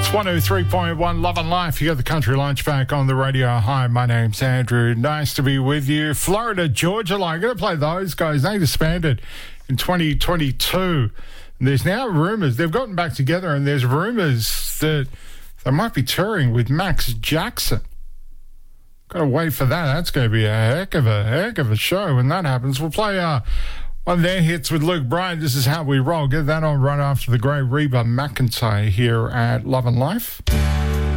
103.1 Love and Life. You got the Country Lunch back on the radio. Hi, my name's Andrew. Nice to be with you. Florida Georgia Line. I'm going to play those guys. They disbanded in 2022. And there's now rumours. They've gotten back together and there's rumours that they might be touring with Max Jackson. Got to wait for that. That's going to be a heck of a show when that happens. We'll play one of their hits with Luke Bryan. This is how we roll. Get that on right after the great Reba McEntire here at Love and Life.